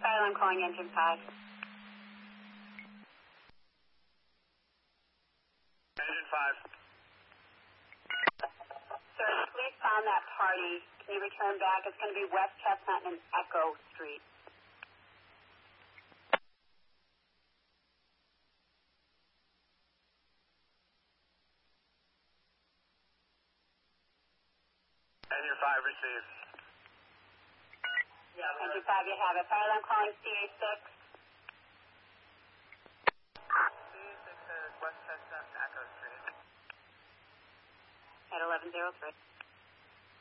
Fire alarm calling engine 5. Engine 5. Sir, the police found that party. Can you return back? It's going to be West Chestnut and Echo Street. Engine 5 received. Yeah, Engine 5, you have it. Fire alarm calling CA6. CA6 is West Chestnut and Echo Street. At 1103.